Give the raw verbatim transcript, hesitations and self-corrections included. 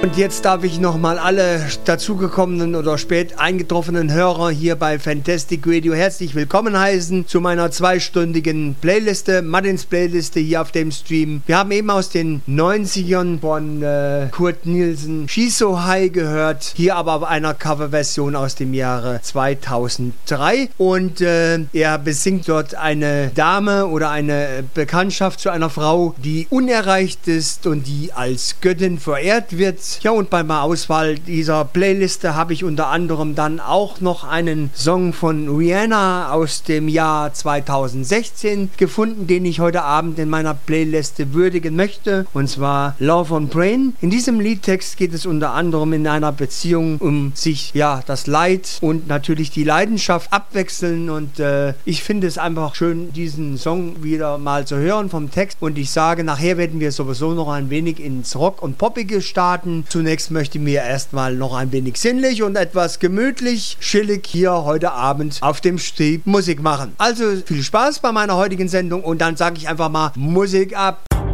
Und jetzt darf ich nochmal alle dazugekommenen oder spät eingetroffenen Hörer hier bei Fantastic Radio herzlich willkommen heißen zu meiner zweistündigen Playliste, Martins Playliste hier auf dem Stream. Wir haben eben aus den neunzigern von äh, Kurt Nielsen She's So High gehört, hier aber auf einer Coverversion aus dem Jahre zweitausenddrei. Und äh, er besingt dort eine Dame oder eine Bekanntschaft zu einer Frau, die unerreicht ist und die als Göttin verehrt wird. Ja, und bei der Auswahl dieser Playliste habe ich unter anderem dann auch noch einen Song von Rihanna aus dem Jahr zweitausendsechzehn gefunden, den ich heute Abend in meiner Playliste würdigen möchte, und zwar Love on Brain. In diesem Liedtext geht es unter anderem in einer Beziehung um sich, ja, das Leid und natürlich die Leidenschaft abwechseln, und äh, ich finde es einfach schön, diesen Song wieder mal zu hören vom Text, und ich sage, nachher werden wir sowieso noch ein wenig ins Rock und Poppige starten. Zunächst möchte ich mir erstmal noch ein wenig sinnlich und etwas gemütlich, chillig hier heute Abend auf dem Stream Musik machen. Also viel Spaß bei meiner heutigen Sendung, und dann sage ich einfach mal Musik ab.